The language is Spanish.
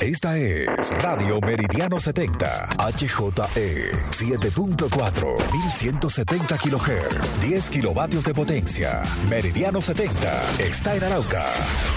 Esta es Radio Meridiano 70, HJE 7.4, 1170 kHz, 10 kilovatios de potencia. Meridiano 70 está en Arauca.